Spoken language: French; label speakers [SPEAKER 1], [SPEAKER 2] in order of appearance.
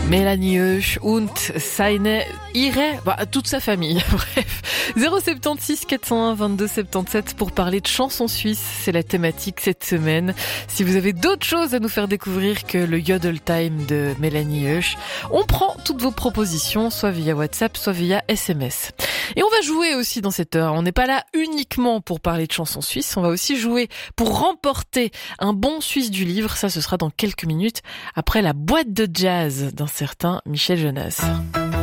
[SPEAKER 1] Mélanie Husch und seine Irè, toute sa famille. Bref, 076 401 22 77 pour parler de chansons suisses, c'est la thématique cette semaine. Si vous avez d'autres choses à nous faire découvrir que le Yodel Time de Mélanie Husch, on prend toutes vos propositions, soit via WhatsApp, soit via SMS. Et on va jouer aussi dans cette heure. On n'est pas là uniquement pour parler de chansons suisses, on va aussi jouer pour remporter un bon Suisse du livre. Ça, ce sera dans quelques minutes après la boîte de jazz d'un certain Michel Jonas.